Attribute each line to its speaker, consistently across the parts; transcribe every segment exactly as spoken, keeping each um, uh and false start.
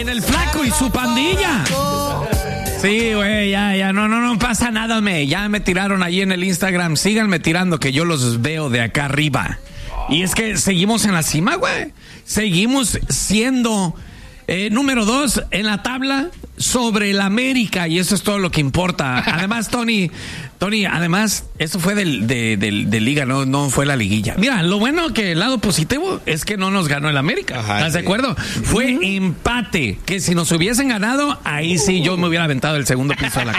Speaker 1: en el Flaco y su pandilla. Sí, güey, ya, ya, no, no, no pasa nada, me, ya me tiraron ahí en el Instagram, síganme tirando que yo los veo de acá arriba. Y es que seguimos en la cima, güey. Seguimos siendo eh, número dos en la tabla sobre el América y eso es todo lo que importa. Además, Tony, Tony, además, eso fue del, de, del, de liga, no, no fue la liguilla. Mira, lo bueno que el lado positivo es que no nos ganó el América. Ajá, ¿estás sí. de acuerdo? Fue uh-huh. empate, que si nos hubiesen ganado, ahí sí yo me hubiera aventado el segundo piso de la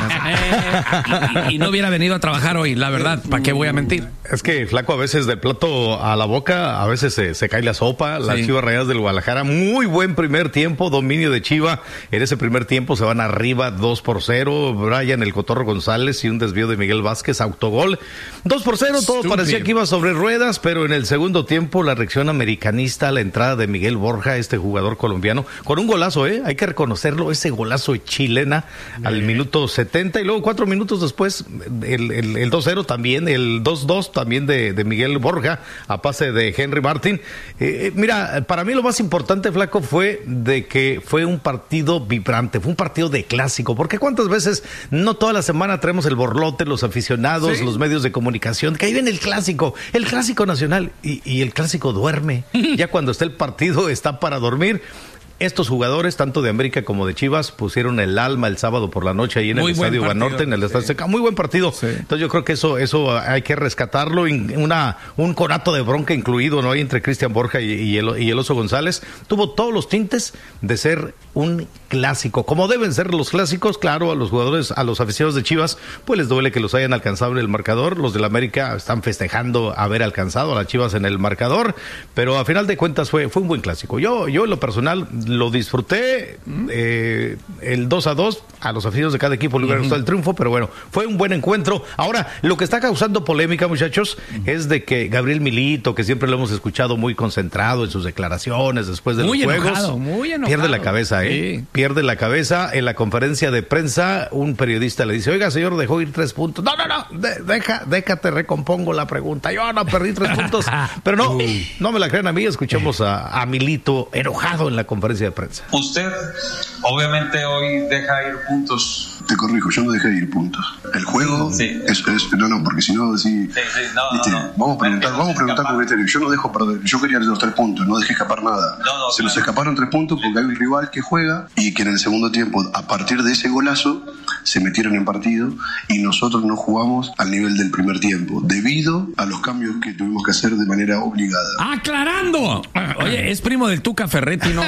Speaker 1: casa. y, y no hubiera venido a trabajar hoy, la verdad, ¿para qué voy a mentir?
Speaker 2: Es que, Flaco, a veces del plato a la boca, a veces se, se cae la sopa. Las sí. Chivas Rayadas del Guadalajara, muy buen primer tiempo, dominio de Chiva. En ese primer tiempo se van arriba dos por cero. Brian el Cotorro González y un desvío de Miguel Vázquez, autogol. dos por cero, todo Stupid. Parecía que iba sobre ruedas, pero en el segundo tiempo la reacción americanista, la entrada de Miguel Borja, este jugador colombiano, con un golazo, ¿eh? Hay que reconocerlo, ese golazo de chilena Bien. Al minuto setenta y luego cuatro minutos después el, el, el dos cero también, el dos dos también de, de Miguel Borja a pase de Henry Martin. Eh, mira, para mí lo más importante, Flaco, fue de que fue un partido vibrante, fue un partido de clásico, porque cuántas veces no toda la semana traemos el borlote, los aficionados, ¿sí? los medios de comunicación, que ahí viene el clásico, el clásico nacional, y, y el clásico duerme, ya cuando está el partido está para dormir. Estos jugadores, tanto de América como de Chivas, pusieron el alma el sábado por la noche ahí en muy el Estadio Banorte, en el Estadio Azteca. Muy buen partido. Sí. Entonces yo creo que eso eso hay que rescatarlo. Una, un conato de bronca incluido, ¿no? Ahí entre Cristian Borja y, y, el, y el Oso González. Tuvo todos los tintes de ser un clásico. Como deben ser los clásicos, claro, a los jugadores, a los aficionados de Chivas, pues les duele que los hayan alcanzado en el marcador. Los del América están festejando haber alcanzado a las Chivas en el marcador. Pero a final de cuentas fue, fue un buen clásico. Yo, yo en lo personal lo disfruté, eh, el dos a dos, a los aficionados de cada equipo le hubiera gustado el triunfo, pero bueno, fue un buen encuentro. Ahora, lo que está causando polémica, muchachos, uh-huh. es de que Gabriel Milito, que siempre lo hemos escuchado muy concentrado en sus declaraciones después de
Speaker 1: muy
Speaker 2: los
Speaker 1: enojado,
Speaker 2: juegos,
Speaker 1: muy enojado.
Speaker 2: pierde la cabeza, ¿eh? Sí. Pierde la cabeza. En la conferencia de prensa, un periodista le dice, oiga, señor, dejó ir tres puntos. No, no, no, de, deja, déjate, recompongo la pregunta. Yo no perdí tres puntos, pero no, Uy. no me la crean a mí, escuchamos a, a Milito enojado en la conferencia de prensa.
Speaker 3: Usted obviamente hoy deja ir puntos.
Speaker 4: Te corrijo, yo no dejé ir puntos. El juego sí. es, es no, no, porque si no, si, sí, sí, no, ¿viste? no, no. vamos a preguntar, no vamos a preguntar con criterio. Yo no dejo perder, yo quería los tres puntos, no dejé escapar nada. No, no, se claro. nos escaparon tres puntos porque hay un rival que juega y que en el segundo tiempo, a partir de ese golazo, se metieron en partido y nosotros no jugamos al nivel del primer tiempo, debido a los cambios que tuvimos que hacer de manera obligada.
Speaker 1: ¡Aclarando! Oye, es primo del Tuca Ferretti, ¿no?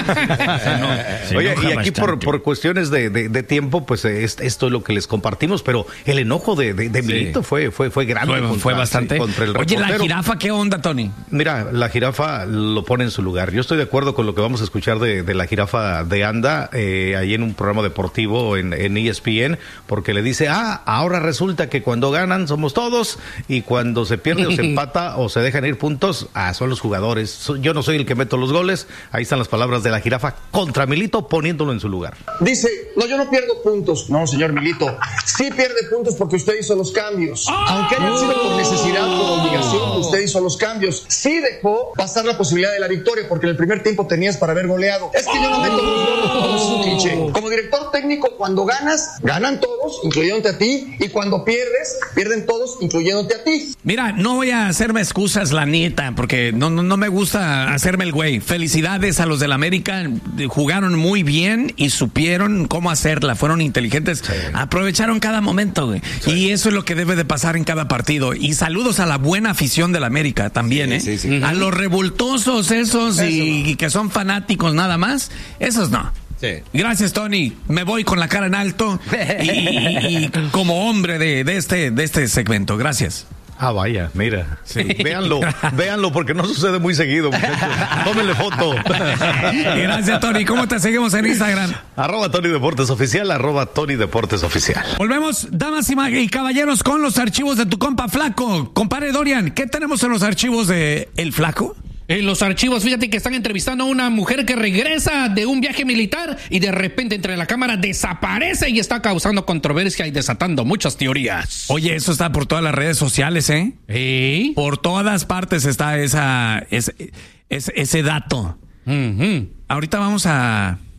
Speaker 2: no Oye, y aquí por, por cuestiones de, de, de tiempo, pues es, esto es lo que les compartimos, pero el enojo de, de, de Milito sí. fue, fue, fue grande.
Speaker 1: Fue,
Speaker 2: contra,
Speaker 1: fue bastante.
Speaker 2: Sí, contra el
Speaker 1: Oye,
Speaker 2: reportero.
Speaker 1: ¿la jirafa qué onda, Tony?
Speaker 2: Mira, la jirafa lo pone en su lugar. Yo estoy de acuerdo con lo que vamos a escuchar de, de la jirafa de Anda, eh, ahí en un programa deportivo en, en E S P N, porque le dice, ah, ahora resulta que cuando ganan somos todos y cuando se pierde o se empata o se dejan ir puntos, ah, son los jugadores. Yo no soy el que meto los goles. Ahí están las palabras de la jirafa contra Milito, poniéndolo en su lugar.
Speaker 5: Dice, no, yo no pierdo puntos. No, señor Milito, sí pierde puntos porque usted hizo los cambios. ¡Oh! Aunque hayan sido por necesidad, por obligación, usted hizo los cambios. Sí dejó pasar la posibilidad de la victoria porque en el primer tiempo tenías para haber goleado. Es que yo no meto los goles, como es un cliché. Como director técnico, cuando ganas, ganan todos, incluyéndote a ti, y cuando pierdes, pierden todos, incluyéndote a ti.
Speaker 1: Mira, no voy a hacerme excusas, la neta, porque no, no, no me gusta hacerme el güey. Felicidades a los del América, jugaron muy bien y supieron cómo hacerla, fueron inteligentes, sí. aprovecharon cada momento, güey. Sí. Y eso es lo que debe de pasar en cada partido. Y saludos a la buena afición del América también, sí, ¿eh? Sí, sí. A los revoltosos esos eso, y, no. y que son fanáticos nada más, esos no. Sí. Gracias, Tony. Me voy con la cara en alto y, y, y como hombre de, de este de este segmento. Gracias.
Speaker 2: Ah, vaya, mira. Sí. Véanlo, véanlo porque no sucede muy seguido, muchachos. Tómenle foto.
Speaker 1: Gracias, Tony. ¿Cómo te seguimos en Instagram?
Speaker 2: Arroba Tony Deportes Oficial, arroba Tony Deportes Oficial.
Speaker 1: Volvemos, damas y caballeros, con los archivos de tu compa Flaco. Compadre Dorian, ¿qué tenemos en los archivos de El Flaco?
Speaker 6: En los archivos, fíjate que están entrevistando a una mujer que regresa de un viaje militar y de repente entre la cámara desaparece y está causando controversia y desatando muchas teorías.
Speaker 1: Oye, eso está por todas las redes sociales, ¿eh?
Speaker 6: ¿Eh?
Speaker 1: Por todas partes está esa, ese, ese, ese dato. Uh-huh. Ahorita vamos a,